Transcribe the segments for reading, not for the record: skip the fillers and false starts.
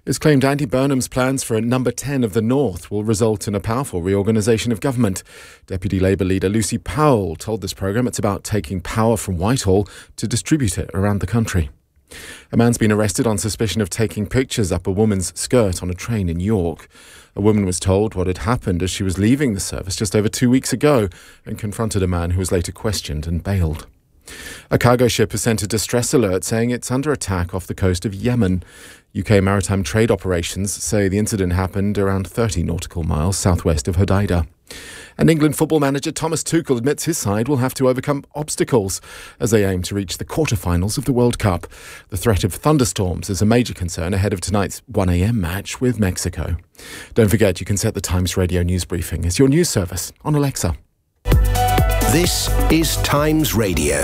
It's claimed Andy Burnham's plans for a number 10 of the North will result in a powerful reorganisation of government. Deputy Labour leader Lucy Powell told this programme it's about taking power from Whitehall to distribute it around the country. A man's been arrested on suspicion of taking pictures up a woman's skirt on a train in York. A woman was told what had happened as she was leaving the service just over 2 weeks ago and confronted a man who was later questioned and bailed. A cargo ship has sent a distress alert saying it's under attack off the coast of Yemen. UK maritime trade operations say the incident happened around 30 nautical miles southwest of Hodeida. And England football manager Thomas Tuchel admits his side will have to overcome obstacles as they aim to reach the quarter-finals of the World Cup. The threat of thunderstorms is a major concern ahead of tonight's 1 a.m. match with Mexico. Don't forget you can set the Times Radio news briefing as your news service on Alexa. This is Times Radio.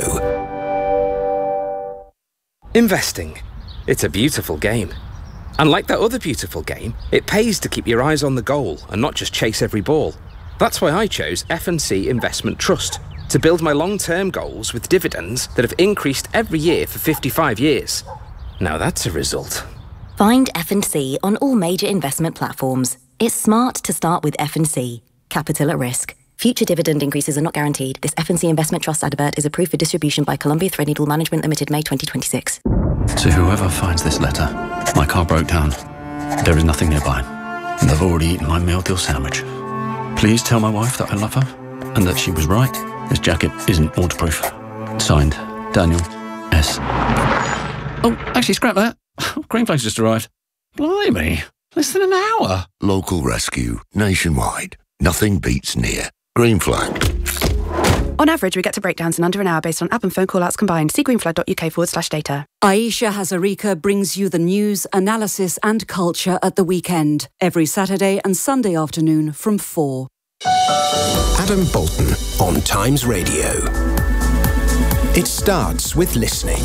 Investing. It's a beautiful game. And like that other beautiful game, it pays to keep your eyes on the goal and not just chase every ball. That's why I chose F&C Investment Trust to build my long-term goals with dividends that have increased every year for 55 years. Now that's a result. Find F&C on all major investment platforms. It's smart to start with F&C. Capital at risk. Future dividend increases are not guaranteed. This F&C Investment Trust advert is approved for distribution by Columbia Threadneedle Management Limited, May 2026. To whoever finds this letter, my car broke down. There is nothing nearby, and I've already eaten my meal deal sandwich. Please tell my wife that I love her, and that she was right. This jacket isn't waterproof. Signed, Daniel S. Oh, actually, scrap that. Green Flag's just arrived. Blimey, less than an hour. Local rescue, nationwide. Nothing beats near. Green Flag. On average, we get to breakdowns in under an hour based on app and phone call-outs combined. See greenflag.uk/data. Aisha Hazarika brings you the news, analysis and culture at the weekend. Every Saturday and Sunday afternoon from 4. Adam Bolton on Times Radio. It starts with listening.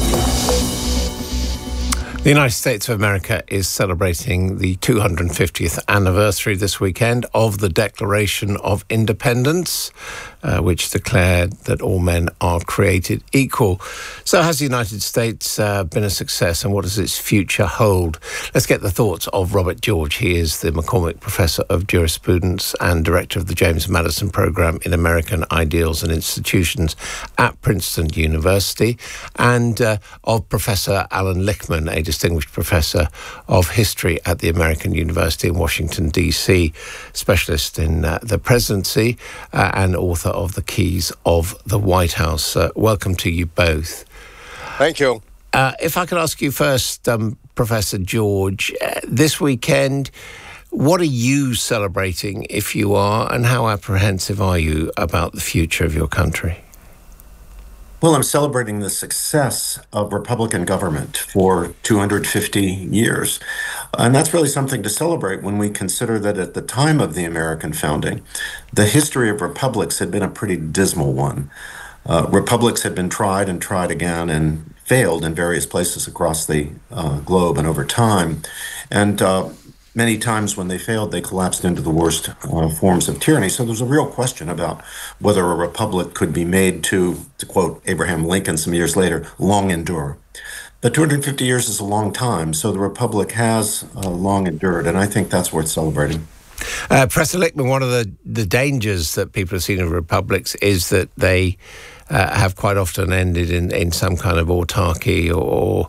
The United States of America is celebrating the 250th anniversary this weekend of the Declaration of Independence, which declared that all men are created equal. So has the United States been a success, and what does its future hold? Let's get the thoughts of Robert George. He is the McCormick Professor of Jurisprudence and Director of the James Madison Program in American Ideals and Institutions at Princeton University, and of Professor Alan Lichtman, a Distinguished Professor of History at the American University in Washington, D.C., specialist in the presidency and author of The Keys of the White House. Welcome to you both. Thank you. If I could ask you first, Professor George, this weekend, what are you celebrating, if you are, and how apprehensive are you about the future of your country? Well, I'm celebrating the success of Republican government for 250 years. And that's really something to celebrate when we consider that at the time of the American founding, the history of republics had been a pretty dismal one. Republics had been tried and tried again and failed in various places across the globe and over time. And many times when they failed, they collapsed into the worst forms of tyranny. So there's a real question about whether a republic could be made to quote Abraham Lincoln some years later, long endure. But 250 years is a long time, so the republic has long endured, and I think that's worth celebrating. Professor Lichtman, one of the dangers that people have seen of republics is that they have quite often ended in some kind of autarky or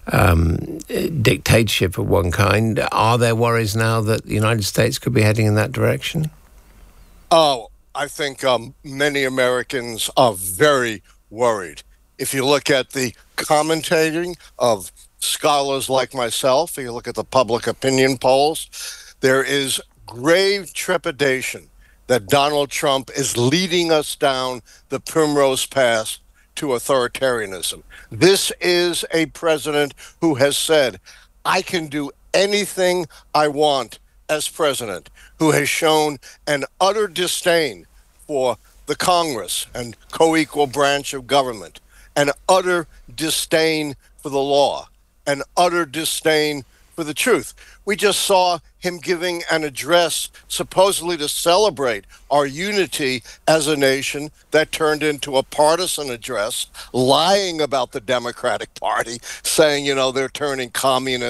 dictatorship of one kind. Are there worries now that the United States could be heading in that direction? Oh, I think many Americans are very worried. If you look at the commentating of scholars like myself, if you look at the public opinion polls, there is grave trepidation that Donald Trump is leading us down the primrose path to authoritarianism. This is a president who has said, I can do anything I want as president, who has shown an utter disdain for the Congress and co-equal branch of government, an utter disdain for the law, an utter disdain for the truth. We just saw him giving an address supposedly to celebrate our unity as a nation that turned into a partisan address, lying about the Democratic Party, saying, they're turning communist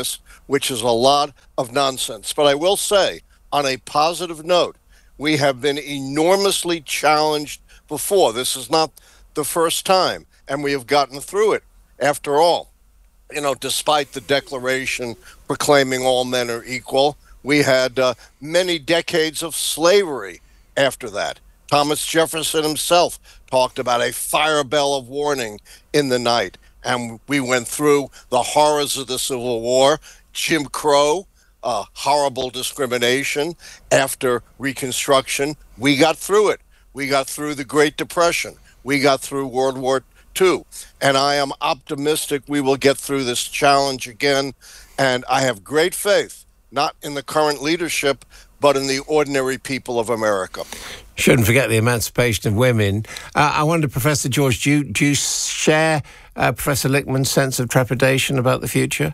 which is a lot of nonsense. But I will say, on a positive note, we have been enormously challenged before. This is not the first time, and we have gotten through it. After all, despite the Declaration proclaiming all men are equal, we had many decades of slavery after that. Thomas Jefferson himself talked about a fire bell of warning in the night, and we went through the horrors of the Civil War, Jim Crow, horrible discrimination. After Reconstruction, we got through it. We got through the Great Depression. We got through World War II. And I am optimistic we will get through this challenge again. And I have great faith, not in the current leadership, but in the ordinary people of America. Shouldn't forget the emancipation of women. I wonder, Professor George, do you share Professor Lichtman's sense of trepidation about the future?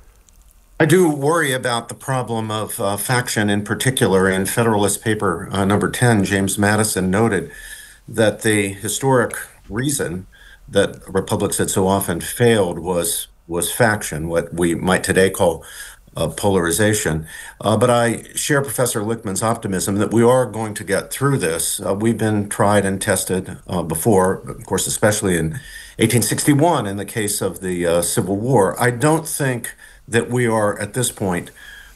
I do worry about the problem of faction in particular. In Federalist Paper number 10, James Madison noted that the historic reason that republics had so often failed was faction, what we might today call polarization. But I share Professor Lichtman's optimism that we are going to get through this. We've been tried and tested before, of course, especially in 1861 in the case of the Civil War. I don't think that we are at this point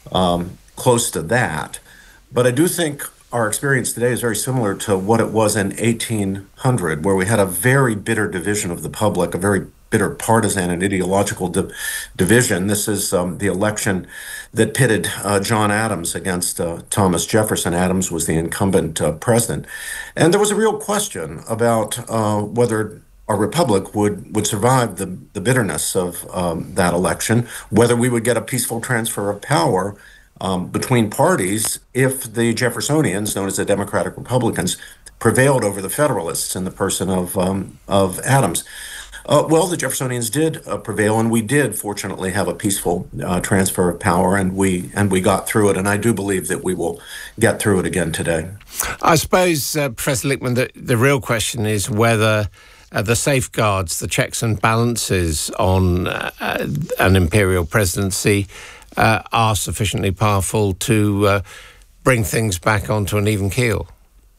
close to that. But I do think our experience today is very similar to what it was in 1800, where we had a very bitter division of the public, a very bitter partisan and ideological division. This is the election that pitted John Adams against Thomas Jefferson. Adams was the incumbent president. And there was a real question about whether our republic would survive the bitterness of that election, whether we would get a peaceful transfer of power between parties if the Jeffersonians, known as the Democratic Republicans, prevailed over the Federalists in the person of Adams. Well, the Jeffersonians did prevail, and we did fortunately have a peaceful transfer of power, and we got through it. And I do believe that we will get through it again today. I suppose, Professor Lichtman, the real question is whether the safeguards, the checks and balances on an imperial presidency are sufficiently powerful to bring things back onto an even keel.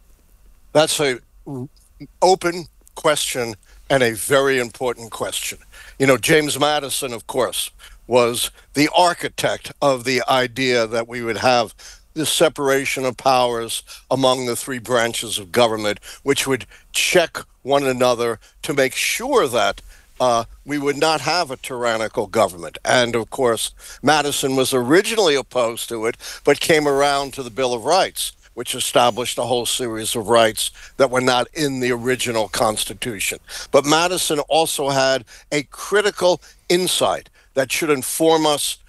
That's an open question and a very important question. James Madison, of course, was the architect of the idea that we would have this separation of powers among the three branches of government, which would check one another to make sure that we would not have a tyrannical government. And, of course, Madison was originally opposed to it, but came around to the Bill of Rights, which established a whole series of rights that were not in the original Constitution. But Madison also had a critical insight that should inform us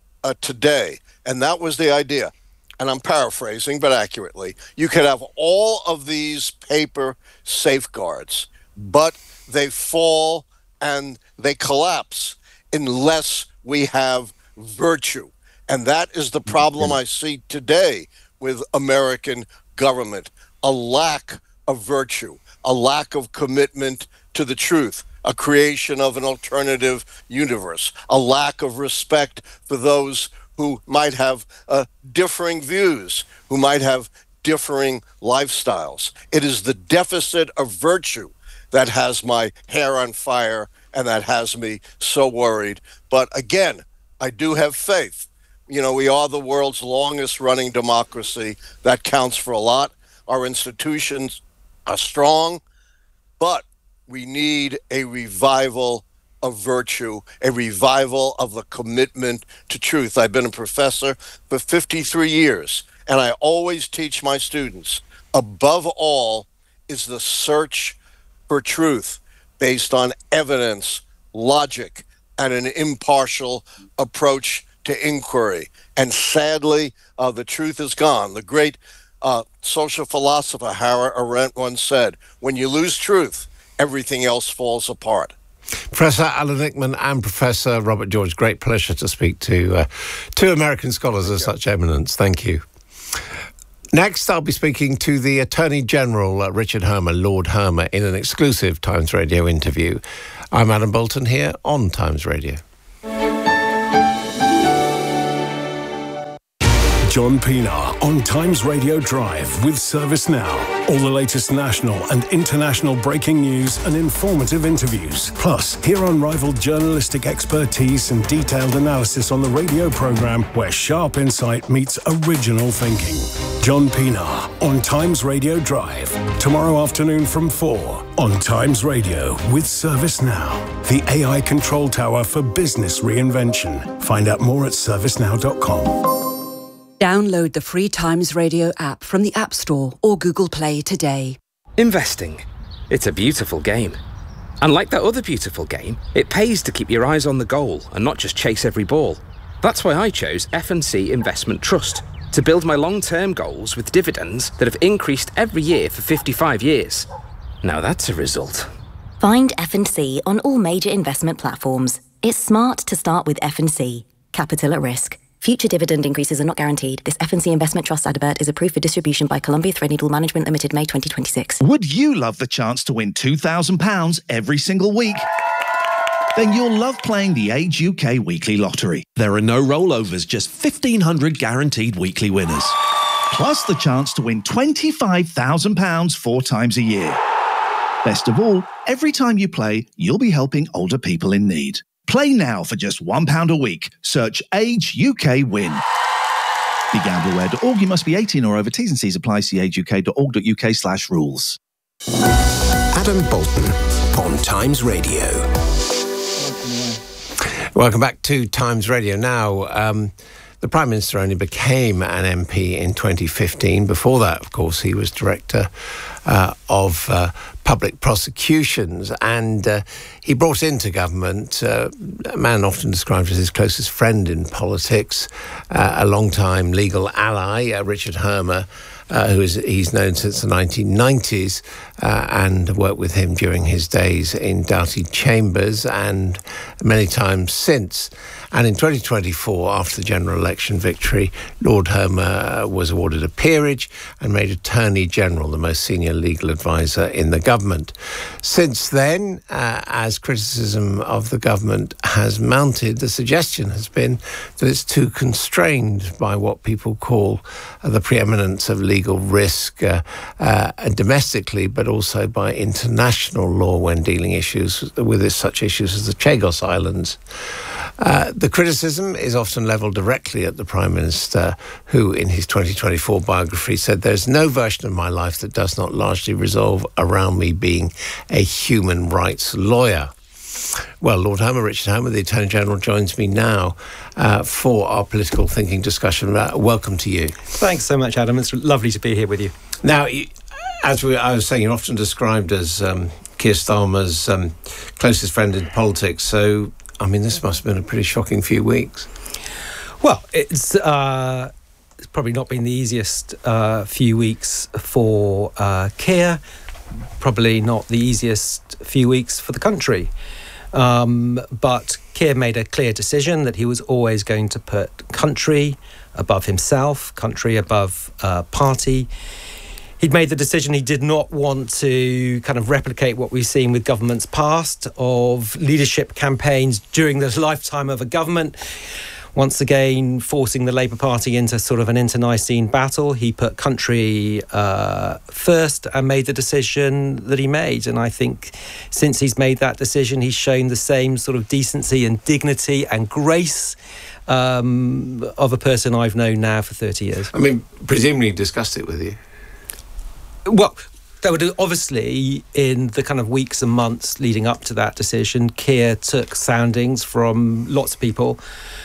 today, and that was the idea, and I'm paraphrasing, but accurately, you could have all of these paper safeguards, but they fall and they collapse unless we have virtue. And that is the problem I see today with American government: a lack of virtue, a lack of commitment to the truth, a creation of an alternative universe, a lack of respect for those who might have differing views, who might have differing lifestyles. It is the deficit of virtue that has my hair on fire and that has me so worried. But again, I do have faith. We are the world's longest running democracy. That counts for a lot. Our institutions are strong, but we need a revival of virtue, a revival of the commitment to truth. I've been a professor for 53 years, and I always teach my students, above all is the search for truth based on evidence, logic, and an impartial approach to inquiry. And sadly, the truth is gone. The great social philosopher Hannah Arendt once said, when you lose truth, everything else falls apart. Professor Alan Lichtman and Professor Robert George, great pleasure to speak to two American scholars of such eminence. Thank you. Next, I'll be speaking to the Attorney General, Richard Hermer, Lord Hermer, in an exclusive Times Radio interview. I'm Adam Bolton here on Times Radio. John Pienaar on Times Radio Drive with ServiceNow. All the latest national and international breaking news and informative interviews. Plus, hear unrivaled journalistic expertise and detailed analysis on the radio programme where sharp insight meets original thinking. John Pienaar on Times Radio Drive. Tomorrow afternoon from 4 on Times Radio with ServiceNow, the AI control tower for business reinvention. Find out more at servicenow.com. Download the free Times Radio app from the App Store or Google Play today. Investing. It's a beautiful game. And like that other beautiful game, it pays to keep your eyes on the goal and not just chase every ball. That's why I chose F&C Investment Trust, to build my long-term goals with dividends that have increased every year for 55 years. Now that's a result. Find F&C on all major investment platforms. It's smart to start with F&C. Capital at risk. Future dividend increases are not guaranteed. This F&C Investment Trust advert is approved for distribution by Columbia Threadneedle Management Limited, May 2026. Would you love the chance to win £2,000 every single week? Then you'll love playing the Age UK Weekly Lottery. There are no rollovers, just 1,500 guaranteed weekly winners. Plus the chance to win £25,000 4 times a year. Best of all, every time you play, you'll be helping older people in need. Play now for just £1 a week. Search Age UK Win. BeGambleAware.org. You must be 18 or over. T's and C's apply. See ageuk.org.uk/rules. Adam Bolton on Times Radio. Welcome back to Times Radio. Now, the Prime Minister only became an MP in 2015. Before that, of course, he was Director of Public Prosecutions, and he brought into government a man often described as his closest friend in politics, a long-time legal ally, Richard Hermer, he's known since the 1990s, and worked with him during his days in Doughty Chambers and many times since. And in 2024, after the general election victory, Lord Hermer was awarded a peerage and made Attorney General, the most senior legal advisor in the government. Since then, as criticism of the government has mounted, the suggestion has been that it's too constrained by what people call the preeminence of legal risk domestically, but also by international law when dealing with such issues as the Chagos Islands. The criticism is often levelled directly at the Prime Minister, who in his 2024 biography said, "There's no version of my life that does not largely revolve around me being a human rights lawyer." Well, Lord Hermer, Richard Hermer, the Attorney General, joins me now for our political thinking discussion. Welcome to you. Thanks so much, Adam. It's lovely to be here with you. Now, I was saying, you're often described as Keir Starmer's closest friend in politics, so I mean, this must have been a pretty shocking few weeks. Well, it's probably not been the easiest few weeks for Keir, probably not the easiest few weeks for the country. But Keir made a clear decision that he was always going to put country above himself, country above party. He'd made the decision he did not want to kind of replicate what we've seen with governments past of leadership campaigns during the lifetime of a government. Once again, forcing the Labour Party into sort of an internecine battle. He put country first and made the decision that he made. And I think since he's made that decision, he's shown the same sort of decency and dignity and grace of a person I've known now for 30 years. I mean, presumably he discussed it with you. Well, that would obviously, in the kind of weeks and months leading up to that decision, Keir took soundings from lots of people,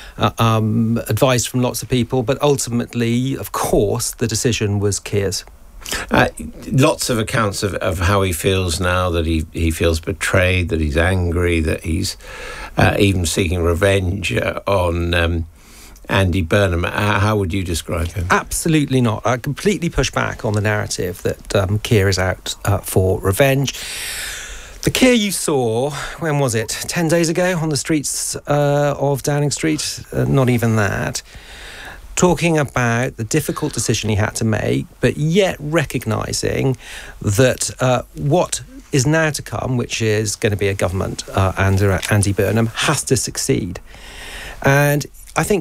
advice from lots of people, but ultimately, of course, the decision was Keir's. Lots of accounts of how he feels now, that he feels betrayed, that he's angry, that he's even seeking revenge on Andy Burnham. How would you describe him? Absolutely not. I completely push back on the narrative that Keir is out for revenge. The Keir you saw, when was it? 10 days ago on the streets of Downing Street? Not even that. Talking about the difficult decision he had to make, but yet recognising that what is now to come, which is going to be a government under Andy Burnham, has to succeed. And I think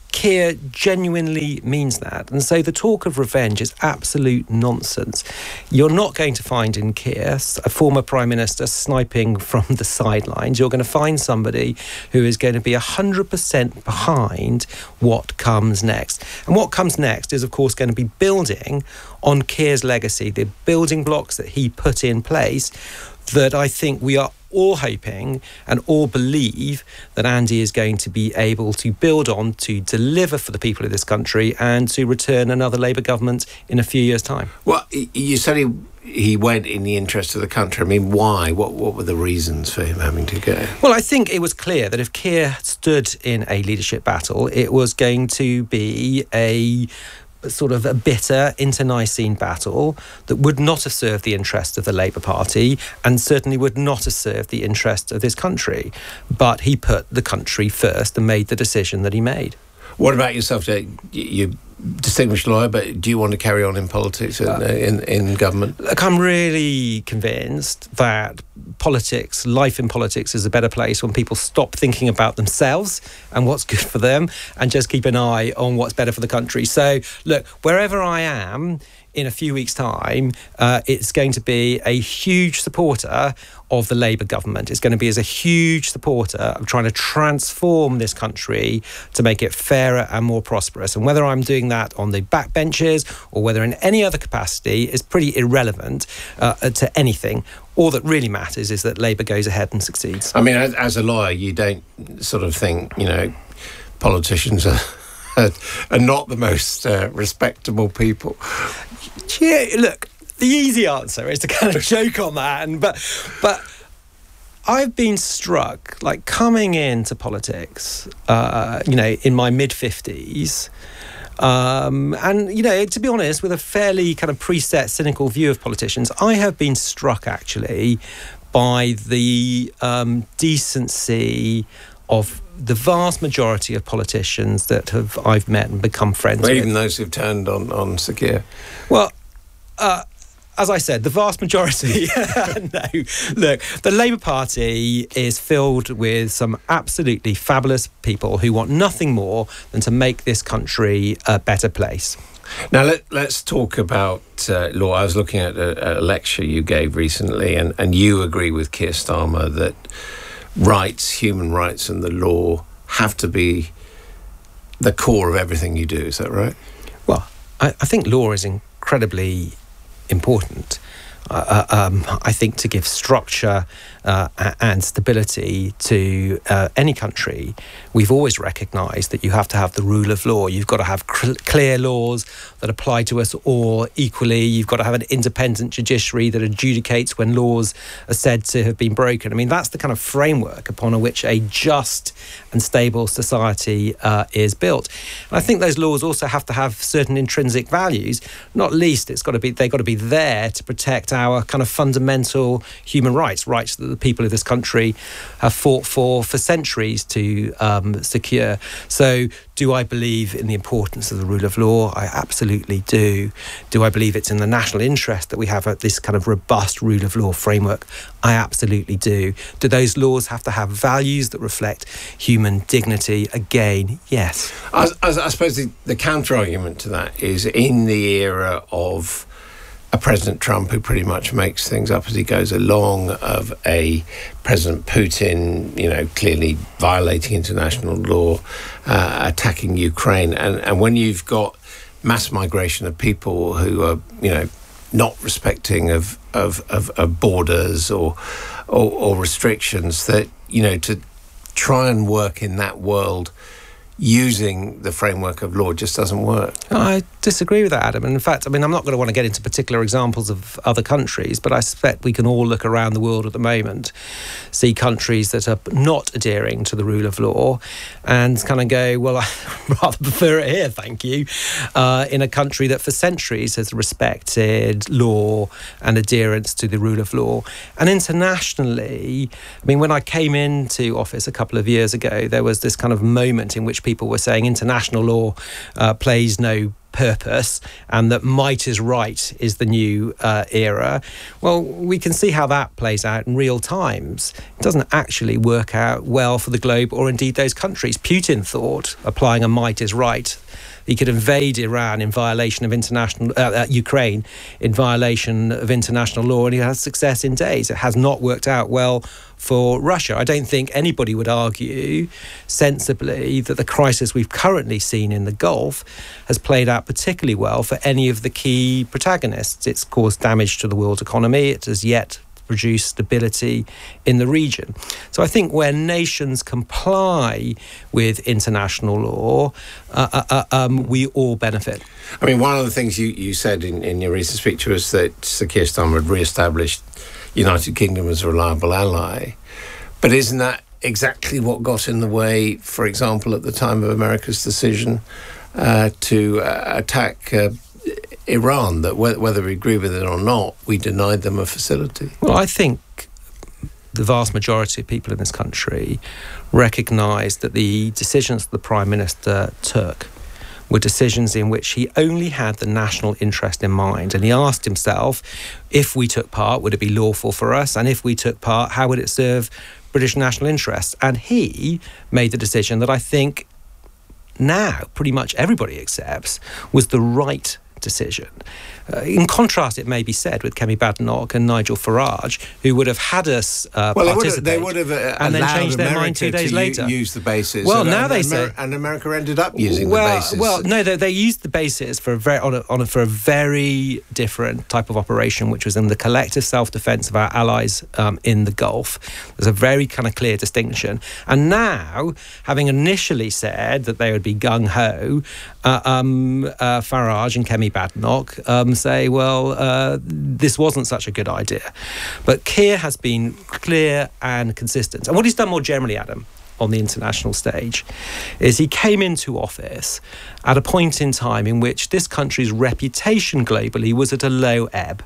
Keir genuinely means that. And so the talk of revenge is absolute nonsense. You're not going to find in Keir a former Prime Minister sniping from the sidelines. You're going to find somebody who is going to be 100% behind what comes next. And what comes next is, of course, going to be building on Keir's legacy, the building blocks that he put in place that I think we are all hoping and all believe that Andy is going to be able to build on, to deliver for the people of this country and to return another Labour government in a few years' time. Well, you said he went in the interest of the country. I mean, why? What were the reasons for him having to go? Well, I think it was clear that if Keir stood in a leadership battle, it was going to be a sort of a bitter internecine battle that would not have served the interest of the Labour Party and certainly would not have served the interest of this country. But he put the country first and made the decision that he made. What about yourself, Jake? You're distinguished lawyer, but do you want to carry on in politics and in government? Look, I'm really convinced that politics, life in politics, is a better place when people stop thinking about themselves and what's good for them and just keep an eye on what's better for the country. So, look, wherever I am in a few weeks' time, it's going to be a huge supporter of the Labour government. It's going to be as a huge supporter of trying to transform this country to make it fairer and more prosperous. And whether I'm doing that on the backbenches or whether in any other capacity is pretty irrelevant to anything. All that really matters is that Labour goes ahead and succeeds. I mean, as a lawyer, you don't sort of think, politicians are not the most respectable people. Yeah, look, the easy answer is to kind of joke on that, but I've been struck, like coming into politics, in my mid-50s, and, to be honest, with a fairly kind of preset, cynical view of politicians, I have been struck, actually, by the decency of the vast majority of politicians that I've met and become friends with. Even those who've turned on Sir Keir? Well, as I said, the vast majority. No, look, the Labour Party is filled with some absolutely fabulous people who want nothing more than to make this country a better place. Now, let's talk about law. I was looking at a lecture you gave recently, and you agree with Keir Starmer that human rights and the law have to be the core of everything you do. Is that right? Well, I think law is incredibly important. I think to give structure and stability to any country, we've always recognised that you have to have the rule of law. You've got to have clear laws that apply to us all equally. You've got to have an independent judiciary that adjudicates when laws are said to have been broken. I mean, that's the kind of framework upon which a just and stable society is built. And I think those laws also have to have certain intrinsic values. Not least, they've got to be there to protect our kind of fundamental human rights that the people of this country have fought for centuries to secure. So, do I believe in the importance of the rule of law? I absolutely do. Do I believe it's in the national interest that we have this kind of robust rule of law framework? I absolutely do. Do those laws have to have values that reflect human dignity? Again, yes. I suppose the counter-argument to that is in the era of a President Trump who pretty much makes things up as he goes along, of a President Putin, clearly violating international law, attacking Ukraine. And when you've got mass migration of people who are, not respecting of borders or restrictions, that, to try and work in that world using the framework of law just doesn't work. I disagree with that, Adam. And in fact, I'm not going to want to get into particular examples of other countries, but I suspect we can all look around the world at the moment, see countries that are not adhering to the rule of law and kind of go, well, I rather prefer it here, thank you, in a country that for centuries has respected law and adherence to the rule of law. And internationally, when I came into office a couple of years ago, there was this kind of moment in which people were saying international law plays no purpose, and that might is right is the new era. Well, we can see how that plays out in real times. It doesn't actually work out well for the globe or indeed those countries. Putin thought applying a might is right. He could invade Iran in violation of international Ukraine in violation of international law, and he has success in days. It has not worked out well for Russia. I don't think anybody would argue sensibly that the crisis we've currently seen in the Gulf has played out particularly well for any of the key protagonists. It's caused damage to the world economy. It has yet produce stability in the region. So I think where nations comply with international law, we all benefit. I mean, one of the things you said in your recent speech was that Sir Keir Starmer had re-established United Kingdom as a reliable ally. But isn't that exactly what got in the way, for example, at the time of America's decision to attack Iran, that whether we agree with it or not, we denied them a facility? Well, I think the vast majority of people in this country recognise that the decisions the Prime Minister took were decisions in which he only had the national interest in mind. And he asked himself, if we took part, would it be lawful for us? And if we took part, how would it serve British national interests? And he made the decision that I think now pretty much everybody accepts was the right decision. In contrast, it may be said with Kemi Badenoch and Nigel Farage, who would have had us participate, they would have and then changed their mind 2 days later. Use the basis. Well, now they say, and America ended up using the basis. Well, no, they used the basis for a very different type of operation, which was in the collective self-defence of our allies in the Gulf. There's a very kind of clear distinction. And now, having initially said that they would be gung-ho, Farage and Kemi Badenoch say, well, this wasn't such a good idea. But Keir has been clear and consistent. And what he's done more generally, Adam, on the international stage, is he came into office at a point in time in which this country's reputation globally was at a low ebb.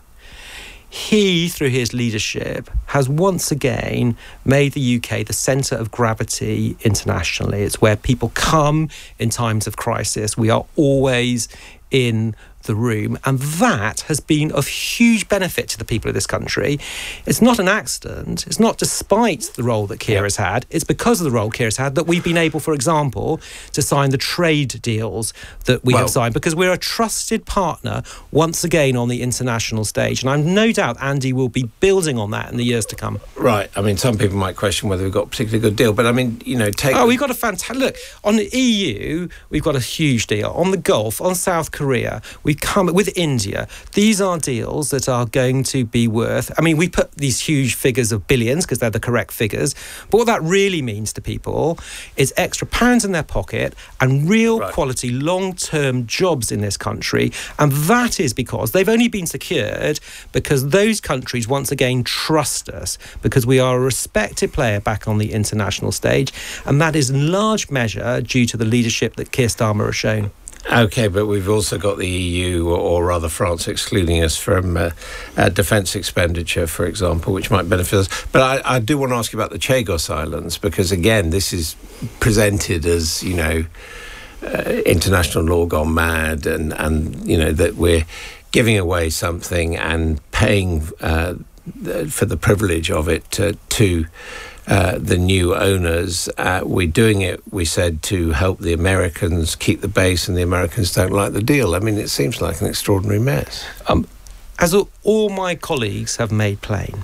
He, through his leadership, has once again made the UK the centre of gravity internationally. It's where people come in times of crisis. We are always in the room, and that has been of huge benefit to the people of this country. It's not an accident. It's not despite the role that Keir has had. It's because of the role Keir has had that we've been able, for example, to sign the trade deals that we have signed, because we're a trusted partner once again on the international stage. And I've no doubt Andy will be building on that in the years to come. Right. I mean, some people might question whether we've got a particularly good deal, but I mean, we've got a fantastic... Look, on the EU, we've got a huge deal. On the Gulf, on South Korea, we come with India. These are deals that are going to be worth... I mean, we put these huge figures of billions because they're the correct figures, but what that really means to people is extra pounds in their pocket and real quality long-term jobs in this country, and that is because they've only been secured because those countries once again trust us, because we are a respected player back on the international stage, and that is in large measure due to the leadership that Keir Starmer has shown. OK, but we've also got the EU, or rather France, excluding us from defence expenditure, for example, which might benefit us. But I do want to ask you about the Chagos Islands, because, again, this is presented as, international law gone mad, and that we're giving away something and paying for the privilege of it to the new owners. We're doing it, we said, to help the Americans keep the base, and the Americans don't like the deal. I mean, it seems like an extraordinary mess. As all my colleagues have made plain,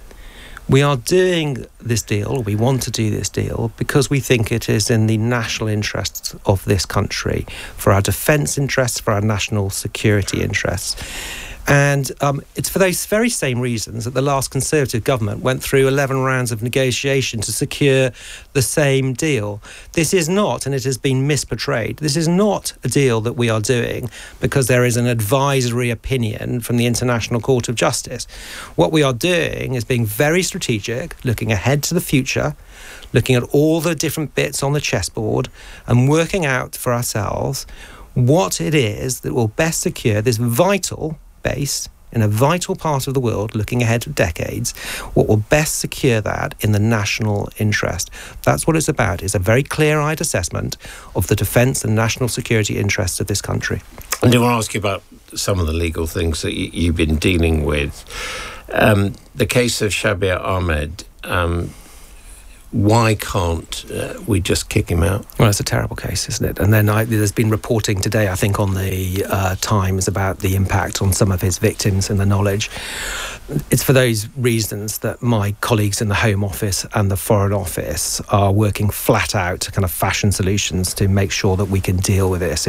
we are doing this deal, we want to do this deal, because we think it is in the national interests of this country, for our defence interests, for our national security interests. And it's for those very same reasons that the last Conservative government went through 11 rounds of negotiation to secure the same deal. This is not, and it has been misportrayed, this is not a deal that we are doing because there is an advisory opinion from the International Court of Justice. What we are doing is being very strategic, looking ahead to the future, looking at all the different bits on the chessboard and working out for ourselves what it is that will best secure this vital base in a vital part of the world, looking ahead to decades, what will best secure that in the national interest. That's what it's about. It's a very clear-eyed assessment of the defence and national security interests of this country. I do want to ask you about some of the legal things that you've been dealing with. The case of Shabir Ahmed, why can't we just kick him out? Well, it's a terrible case, isn't it? And then there's been reporting today, I think, on the Times about the impact on some of his victims and the knowledge. It's for those reasons that my colleagues in the Home Office and the Foreign Office are working flat out to kind of fashion solutions to make sure that we can deal with this.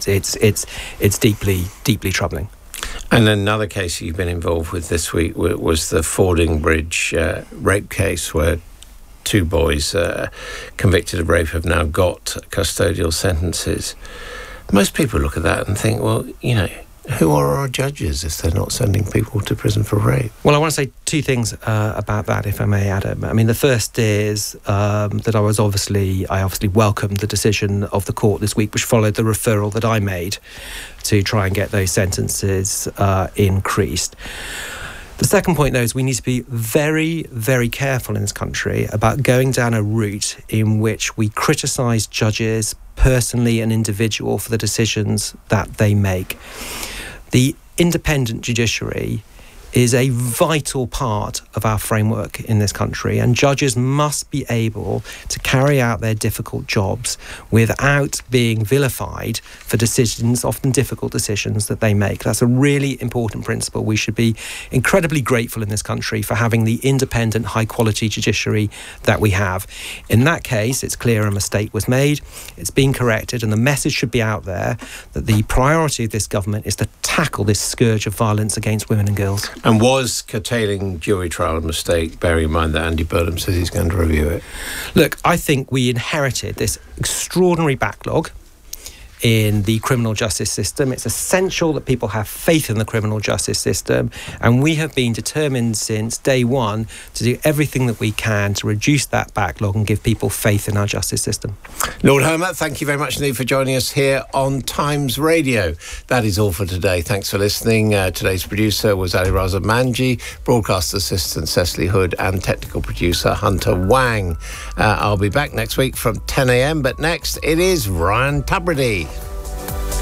It's deeply, deeply troubling. And another case you've been involved with this week was the Fordingbridge rape case, where 2 boys convicted of rape have now got custodial sentences. Most people look at that and think, well, who are our judges if they're not sending people to prison for rape? Well, I want to say 2 things about that, if I may, Adam. I mean, the first is that I obviously welcomed the decision of the court this week, which followed the referral that I made to try and get those sentences increased. The second point, though, is we need to be very, very careful in this country about going down a route in which we criticise judges personally and individual for the decisions that they make. The independent judiciary is a vital part of our framework in this country, and judges must be able to carry out their difficult jobs without being vilified for decisions, often difficult decisions, that they make. That's a really important principle. We should be incredibly grateful in this country for having the independent, high-quality judiciary that we have. In that case, it's clear a mistake was made, it's been corrected, and the message should be out there that the priority of this government is to tackle this scourge of violence against women and girls. And was curtailing jury trial a mistake, bearing in mind that Andy Burnham says he's going to review it? Look, I think we inherited this extraordinary backlog in the criminal justice system. It's essential that people have faith in the criminal justice system, and we have been determined since day one to do everything that we can to reduce that backlog and give people faith in our justice system. Lord Homer, thank you very much indeed for joining us here on Times Radio. That is all for today. Thanks for listening. Today's producer was Ali Raza Manji, broadcast assistant Cecily Hood, and technical producer Hunter Wang. I'll be back next week from 10 a.m, but next it is Ryan Tubridy.